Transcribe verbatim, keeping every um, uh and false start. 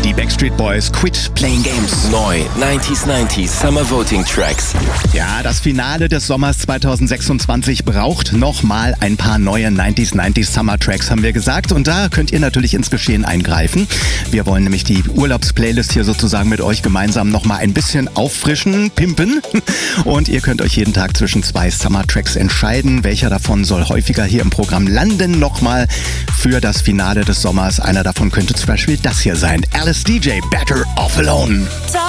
Die Backstreet Boys, Quit Playing Games. Neu, neunzig neunzig Summer Voting Tracks. Ja, das Finale des Sommers zweitausendsechsundzwanzig braucht nochmal ein paar neue neunzig neunzig Summer Tracks, haben wir gesagt. Und da könnt ihr natürlich ins Geschehen eingreifen. Wir wollen nämlich die Urlaubsplaylist hier sozusagen mit euch gemeinsam nochmal ein bisschen auffrischen, pimpen. Und ihr könnt euch jeden Tag zwischen zwei Summer Tracks entscheiden. Welcher davon soll häufiger hier im Programm landen? Nochmal für das Finale des Sommers. Einer davon könnte zum Beispiel das hier sein. Alice D J, Better Off Alone.